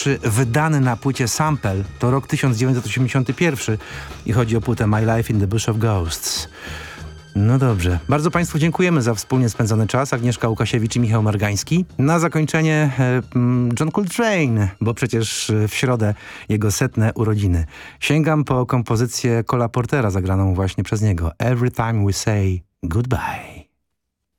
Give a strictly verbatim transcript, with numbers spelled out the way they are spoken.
pierwszy wydany na płycie sample to rok tysiąc dziewięćset osiemdziesiąty pierwszy i chodzi o płytę My Life in the Bush of Ghosts. No dobrze. Bardzo Państwu dziękujemy za wspólnie spędzony czas. Agnieszka Łukasiewicz i Michał Margański. Na zakończenie e, John Coltrane, bo przecież w środę jego setne urodziny. Sięgam po kompozycję Cola Portera zagraną właśnie przez niego. Every time we say goodbye.